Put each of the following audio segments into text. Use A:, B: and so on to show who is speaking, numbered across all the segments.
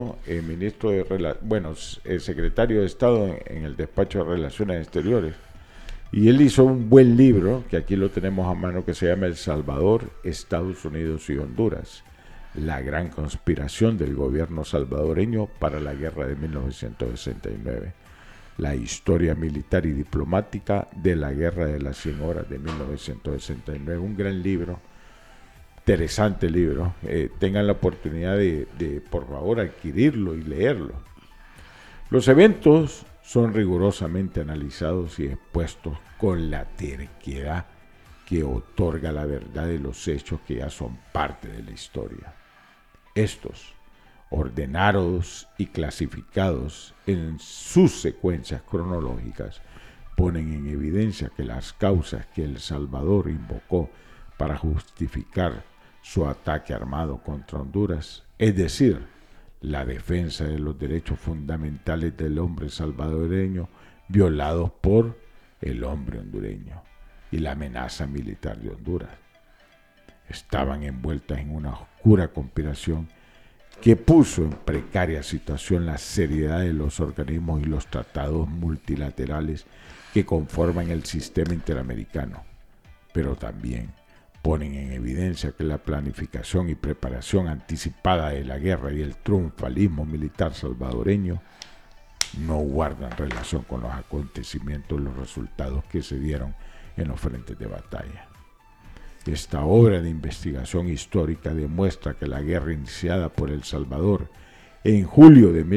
A: ministro de secretario de Estado en el despacho de Relaciones Exteriores. Y él hizo un buen libro, que aquí lo tenemos a mano, que se llama El Salvador, Estados Unidos y Honduras. La gran conspiración del gobierno salvadoreño para la guerra de 1969. La historia militar y diplomática de la guerra de las 100 horas de 1969. Un gran libro, interesante libro. Tengan la oportunidad de, por favor, adquirirlo y leerlo. Los eventos son rigurosamente analizados y expuestos con la terquedad que otorga la verdad de los hechos que ya son parte de la historia. Estos, ordenados y clasificados en sus secuencias cronológicas, ponen en evidencia que las causas que El Salvador invocó para justificar su ataque armado contra Honduras, es decir, la defensa de los derechos fundamentales del hombre salvadoreño violados por el hombre hondureño y la amenaza militar de Honduras, estaban envueltas en una oscura conspiración que puso en precaria situación la seriedad de los organismos y los tratados multilaterales que conforman el sistema interamericano, pero también ponen en evidencia que la planificación y preparación anticipada de la guerra y el triunfalismo militar salvadoreño no guardan relación con los acontecimientos y los resultados que se dieron en los frentes de batalla. Esta obra de investigación histórica demuestra que la guerra iniciada por El Salvador en julio de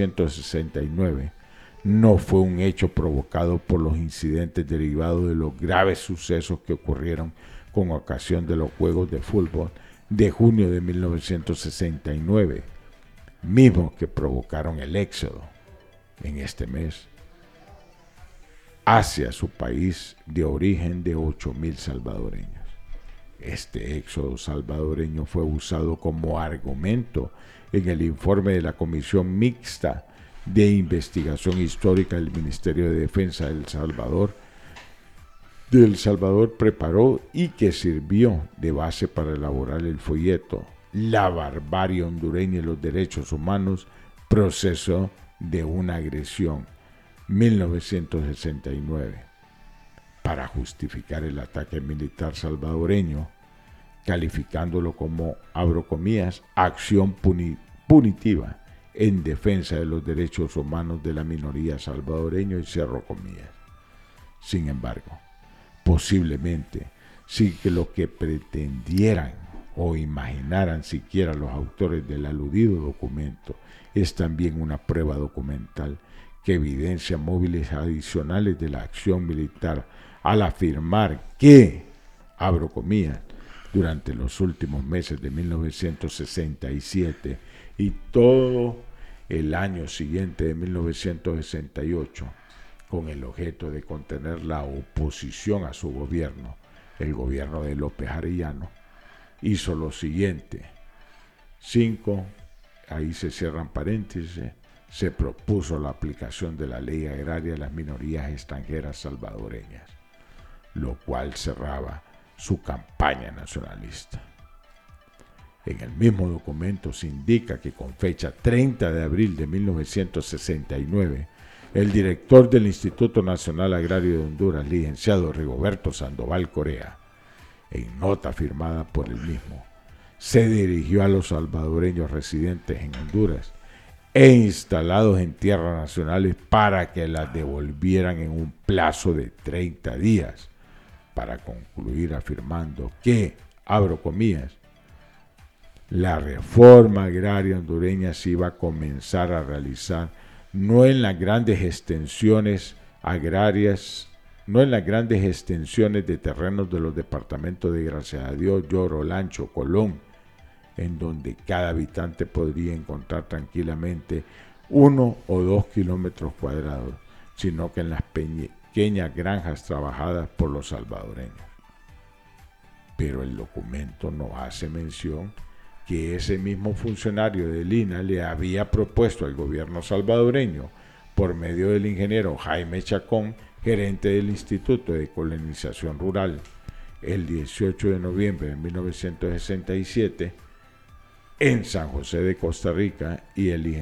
A: 1969 no fue un hecho provocado por los incidentes derivados de los graves sucesos que ocurrieron con ocasión de los Juegos de Fútbol de junio de 1969, mismos que provocaron el éxodo en este mes hacia su país de origen de 8,000 salvadoreños. Este éxodo salvadoreño fue usado como argumento en el informe de la Comisión Mixta de Investigación Histórica del Ministerio de Defensa de El Salvador preparó y que sirvió de base para elaborar el folleto La barbarie hondureña y los derechos humanos, proceso de una agresión, 1969, para justificar el ataque militar salvadoreño, calificándolo como, abro comillas, acción punitiva en defensa de los derechos humanos de la minoría salvadoreña, y cierro comillas. Sin embargo, posiblemente sin que lo que pretendieran o imaginaran siquiera los autores del aludido documento es también una prueba documental que evidencia móviles adicionales de la acción militar al afirmar que, abro comillas, durante los últimos meses de 1967 y todo el año siguiente de 1968, con el objeto de contener la oposición a su gobierno, el gobierno de López Arellano, hizo lo siguiente. 5, ahí se cierran paréntesis, se propuso la aplicación de la ley agraria a las minorías extranjeras salvadoreñas, lo cual cerraba su campaña nacionalista. En el mismo documento se indica que con fecha 30 de abril de 1969, el director del Instituto Nacional Agrario de Honduras, licenciado Rigoberto Sandoval Correa, en nota firmada por él mismo, se dirigió a los salvadoreños residentes en Honduras e instalados en tierras nacionales para que las devolvieran en un plazo de 30 días, para concluir afirmando que, abro comillas, la reforma agraria hondureña se iba a comenzar a realizar no en las grandes extensiones agrarias, no en las grandes extensiones de terrenos de los departamentos de Gracias a Dios, Lloro, Lancho, Colón, en donde cada habitante podría encontrar tranquilamente 1 o 2 kilómetros cuadrados, sino que en las pequeñas granjas trabajadas por los salvadoreños. Pero el documento no hace mención que ese mismo funcionario del INAH le había propuesto al gobierno salvadoreño, por medio del ingeniero Jaime Chacón, gerente del Instituto de Colonización Rural, el 18 de noviembre de 1967, en San José de Costa Rica, y el